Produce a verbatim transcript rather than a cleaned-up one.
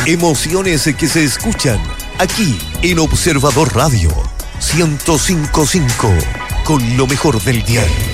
Emociones que se escuchan aquí en Observador Radio ciento cinco punto cinco con lo mejor del diario.